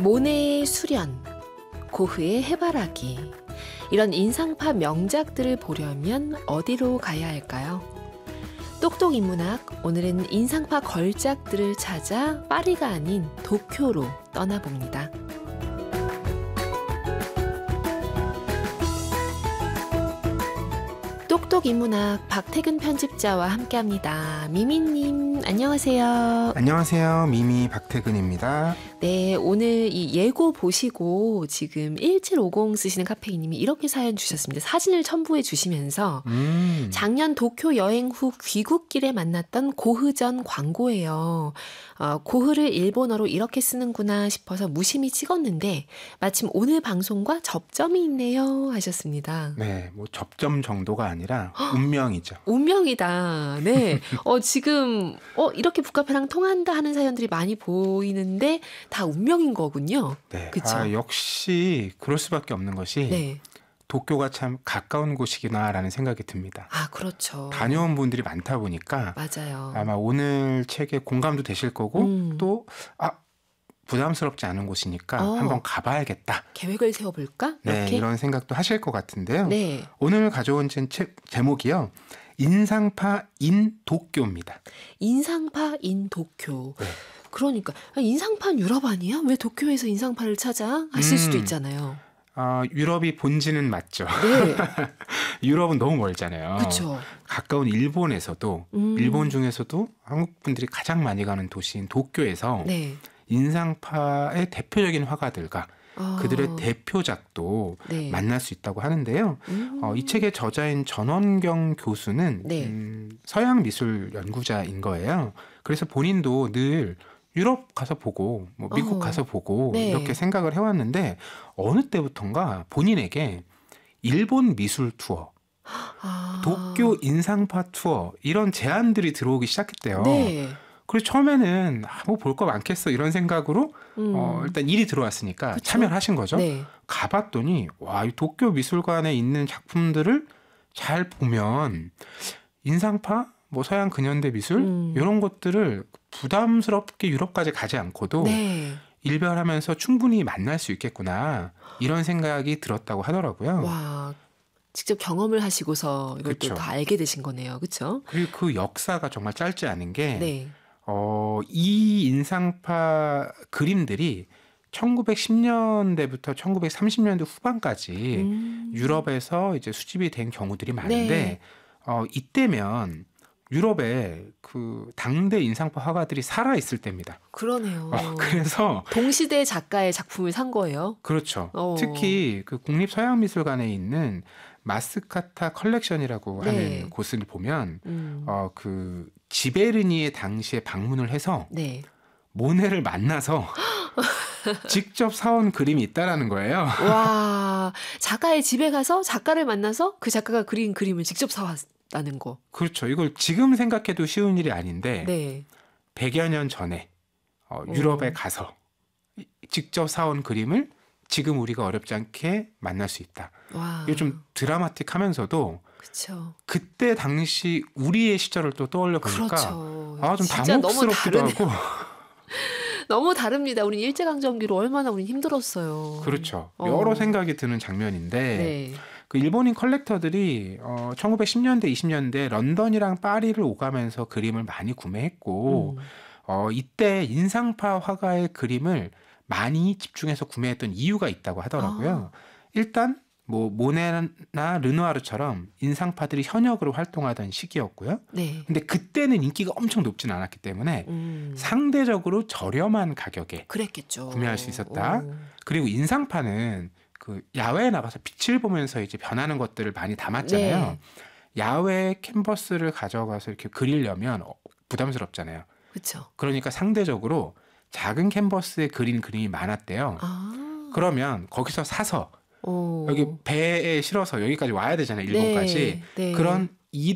모네의 수련, 고흐의 해바라기, 이런 인상파 명작들을 보려면 어디로 가야 할까요? 똑똑 인문학, 오늘은 인상파 걸작들을 찾아 파리가 아닌 도쿄로 떠나봅니다. 똑똑 인문학 박태근 편집자와 함께합니다. 미미님 안녕하세요. 안녕하세요. 미미 박태근입니다. 네, 오늘 이 예고 보시고 지금 1750 쓰시는 카페이님이 이렇게 사연 주셨습니다. 사진을 첨부해 주시면서 작년 도쿄 여행 후 귀국길에 만났던 고흐전 광고예요. 고흐를 일본어로 이렇게 쓰는구나 싶어서 무심히 찍었는데 마침 오늘 방송과 접점이 있네요 하셨습니다. 네, 뭐 접점 정도가 아니라 운명이죠. 운명이다. 네. 지금 이렇게 북카페랑 통한다 하는 사연들이 많이 보이는데 다 운명인 거군요. 네. 그쵸? 역시 그럴 수밖에 없는 것이 네. 도쿄가 참 가까운 곳이구나라는 생각이 듭니다. 그렇죠. 다녀온 분들이 많다 보니까 맞아요. 아마 오늘 책에 공감도 되실 거고 또 부담스럽지 않은 곳이니까 한번 가봐야겠다. 계획을 세워볼까? 이렇게? 네, 이런 생각도 하실 것 같은데요. 네. 오늘 가져온 책 제목이요. 인상파 인 도쿄입니다. 인상파 인 도쿄. 네. 그러니까 인상파는 유럽 아니야? 왜 도쿄에서 인상파를 찾아? 하실 수도 있잖아요. 유럽이 본지는 맞죠. 네. 유럽은 너무 멀잖아요. 그렇죠. 가까운 일본에서도 일본 중에서도 한국 분들이 가장 많이 가는 도시인 도쿄에서 네. 인상파의 대표적인 화가들과 그들의 대표작도 네. 만날 수 있다고 하는데요. 이 책의 저자인 전원경 교수는 네. 서양 미술 연구자인 거예요. 그래서 본인도 늘 유럽 가서 보고 뭐 미국 가서 보고 네. 이렇게 생각을 해왔는데 어느 때부턴가 본인에게 일본 미술 투어, 도쿄 인상파 투어 이런 제안들이 들어오기 시작했대요. 네. 그래서 처음에는 뭐 볼 거 많겠어 이런 생각으로 일단 일이 들어왔으니까 그쵸? 참여를 하신 거죠. 네. 가봤더니 와, 이 도쿄 미술관에 있는 작품들을 잘 보면 인상파, 뭐 서양 근현대 미술 이런 것들을 부담스럽게 유럽까지 가지 않고도 네. 일별하면서 충분히 만날 수 있겠구나 이런 생각이 들었다고 하더라고요. 와, 직접 경험을 하시고서 이것도 그쵸. 다 알게 되신 거네요. 그렇죠? 그리고 그 역사가 정말 짧지 않은 게 네. 이 인상파 그림들이 1910년대부터 1930년대 후반까지 유럽에서 이제 수집이 된 경우들이 많은데 네. 이때면 유럽에 그 당대 인상파 화가들이 살아 있을 때입니다. 그러네요. 그래서 동시대 작가의 작품을 산 거예요. 그렇죠. 특히 그 국립서양미술관에 있는 마스카타 컬렉션이라고 네. 하는 곳을 보면 그 지베르니에 당시에 방문을 해서 네. 모네를 만나서 직접 사온 그림이 있다라는 거예요. 와, 작가의 집에 가서 작가를 만나서 그 작가가 그린 그림을 직접 사왔다는 거. 그렇죠. 이걸 지금 생각해도 쉬운 일이 아닌데 네. 100여 년 전에 유럽에 가서 직접 사온 그림을 지금 우리가 어렵지 않게 만날 수 있다. 와. 이게 좀 드라마틱하면서도 그렇죠. 그때 당시 우리의 시절을 또 떠올려 보니까 그렇죠. 좀 진짜 너무 당혹스럽기도 다르네요. 하고 너무 다릅니다. 우리 일제강점기로 얼마나 우리 힘들었어요. 그렇죠. 여러 생각이 드는 장면인데 네. 그 일본인 컬렉터들이 1910년대, 20년대 런던이랑 파리를 오가면서 그림을 많이 구매했고 이때 인상파 화가의 그림을 많이 집중해서 구매했던 이유가 있다고 하더라고요. 일단 뭐 모네나 르누아르처럼 인상파들이 현역으로 활동하던 시기였고요. 네. 근데 그때는 인기가 엄청 높진 않았기 때문에 상대적으로 저렴한 가격에 그랬겠죠. 구매할 수 있었다. 그리고 인상파는 그 야외에 나가서 빛을 보면서 이제 변하는 것들을 많이 담았잖아요. 네. 야외 캔버스를 가져가서 이렇게 그리려면 부담스럽잖아요. 그렇죠. 그러니까 상대적으로 작은 캔버스에 그린 그림이 많았대요. 그러면 거기서 사서 여기 배에 실어서 여기까지 와야 되잖아요. 일본까지. 네. 그런